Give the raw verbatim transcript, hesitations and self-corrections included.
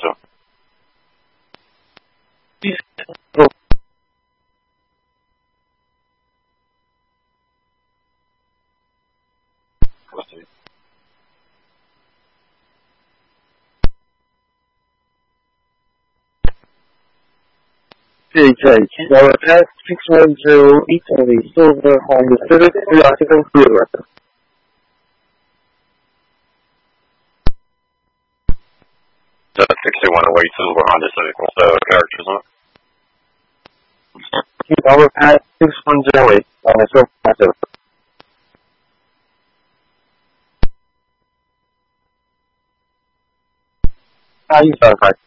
too. Let's see. J J, Tower Pass six one zero eight on the Silver Honda Civic, three occupant clear. The sixty-one oh eight Silver Honda Civic. What's the characters on it? Tower Pass six one zero eight on the Silver Honda Civic. Ah, you sound right.